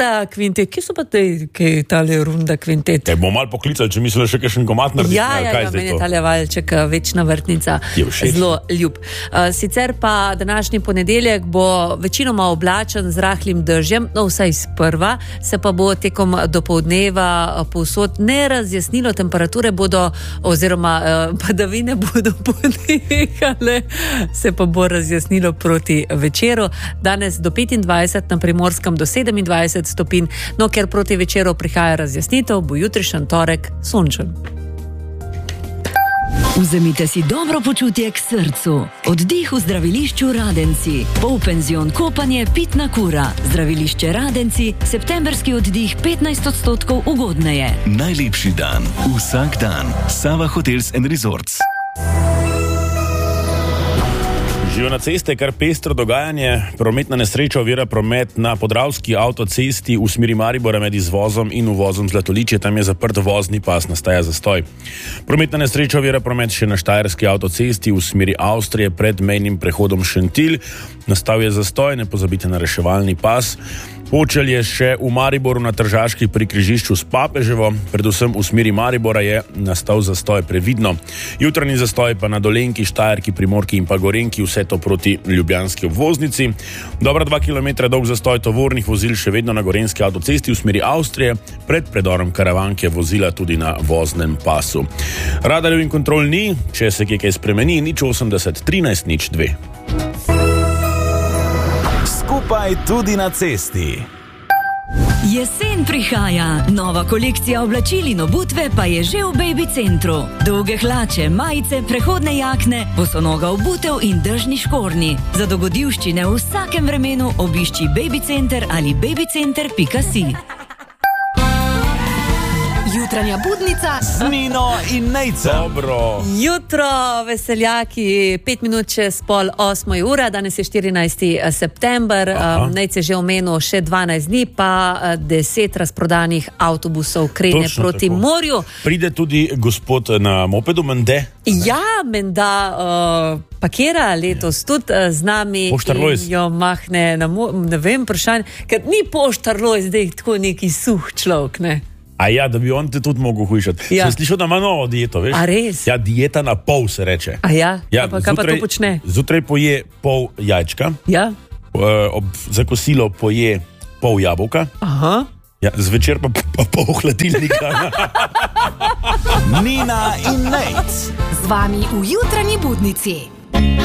Runda kvintet. Kje so pa tale Runda kvintet? Bomo malo poklicali, če misliš še kakšen komat narediti. Ja, meni je tale valček, večna vrtnica, zelo ljub. Sicer pa današnji ponedeljek bo večinoma oblačen z rahlim dežjem, no vsaj sprva, se pa bo tekom dopoldneva povsod nerazjasnilo, temperature bodo, oziroma padavine bodo ponehale, se pa bo razjasnilo proti večeru. Danes do 25, na Primorskem do 27 stopinj, no ker proti večeru prihaja razjasnitev, bo jutrišnji torek sončen. Vzemite si dobro počutje k srcu. Oddih v zdravilišču Radenci. Polpenzion kopanje, pitna kura. Zdravilišče Radenci, septemberski oddih 15% ugodneje. Najlepši dan, vsak dan. Sava Hotels & Resorts. Živijo na ceste kar pestro dogajanje. Prometna nesreča ovira promet na Podravski avtocesti v smeri Maribora med izvozom in uvozom Zlatoličje. Tam je zaprt vozni pas, nastaja zastoj. Prometna nesreča ovira promet še na Štajerski avtocesti v smeri Avstrije pred mejnim prehodom Šentilj. Nastal je zastoj, ne pozabite na reševalni pas. Počelje še v Mariboru na Tržaški pri križišču s Papeževo, predvsem v smeri Maribora je nastal zastoj, previdno. Jutranji zastoj pa na Dolenjki, Štajerki, Primorki in pa Gorenjki, vse to proti ljubljanski obvoznici. Dobra 2 km dolg zastoj tovornih vozil še vedno na Gorenjski avtocesti v smeri Avstrije, pred predorom Karavanke vozila tudi na voznem pasu. Radarjev in kontrol ni, če se kaj spremeni, 080 13 02. Skupaj tudi na cesti. Jesen prihaja, nova kolekcija oblačil in obutve pa je že v Baby Centru. Dolge hlače, majice, prehodne jakne, bosonoga obutev in dežni škornji. Za dogodivščine v vsakem vremenu obišči Baby Center ali babycenter.si. Jutranja budnica Z Nino in Nejcem. Dobro. Jutro, veseljaki, 5 minut čez 7:30 ura, danes je 14. september, Nejce že omenil še 12 dni, pa 10 razprodanih avtobusov krene Točno proti tako. morju. Pride tudi gospod na mopedu, mende? Ja, menda pakira letos tudi z nami. Poštar Lojz. In jo mahne, ne vem, vprašanje, ker ni Poštar Lojz zdaj tako neki suh človek, ne? A ja, da bi on te tudi mogel hujšati. Ja. Sem slišal, da ima novo dieto, veš? A res? Ja, dieta na pol se reče. A ja? Kaj pa to počne? Zjutraj poje pol jajčka, Ja? za kosilo poje pol jabolka, Aha. ja, zvečer pa pol hladilnika. Nina in Nejc. z vami v jutranji budnici.